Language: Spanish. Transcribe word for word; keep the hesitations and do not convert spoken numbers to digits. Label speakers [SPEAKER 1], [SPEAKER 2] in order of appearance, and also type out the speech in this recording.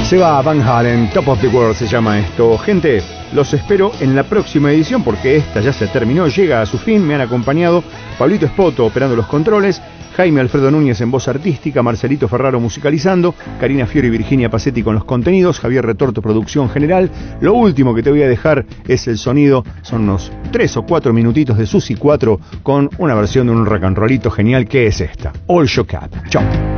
[SPEAKER 1] Se va Van Halen, Top of the World se llama esto. Gente, los espero en la próxima edición porque esta ya se terminó, llega a su fin. Me han acompañado Pablito Espoto operando los controles, Jaime Alfredo Núñez en voz artística, Marcelito Ferraro musicalizando, Karina Fiori y Virginia Pacetti con los contenidos, Javier Retorto producción general. Lo último que te voy a dejar es el sonido, son unos tres o cuatro minutitos de Susi cuatro con una versión de un rock and rollito genial que es esta, All Shook Up. Chau.